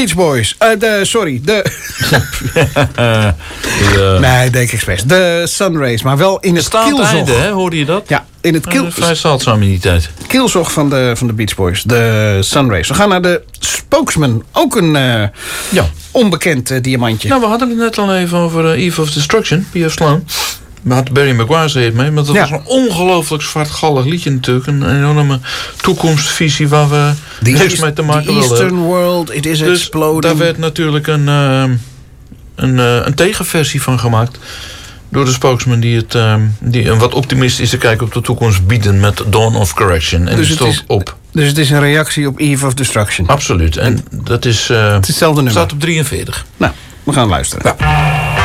Beach Boys. Nee, denk ik expres. De Sunrays, maar wel in het kielzog. Einde, hè? Hoorde je dat? Ja, in het vrij zeldzaam in die tijd. Kielzog van de Beach Boys. De Sunrays. We gaan naar de Spokesman. Ook een onbekend diamantje. Nou, we hadden het net al even over Eve of Destruction. P.F. Sloan. We hadden Barry Maguire het mee. Maar dat was een ongelooflijk zwartgallig liedje natuurlijk. Een enorme toekomstvisie waar we niks mee te maken wilden. The Eastern World, it is dus exploding. Daar werd natuurlijk een tegenversie van gemaakt. Door de Spokesman die een wat optimistische kijk op de toekomst bieden met Dawn of Correction. En dus die stond op. Dus het is een reactie op Eve of Destruction. Absoluut. En dat is... het is hetzelfde nummer. Staat op 43. Nou, we gaan luisteren. Ja.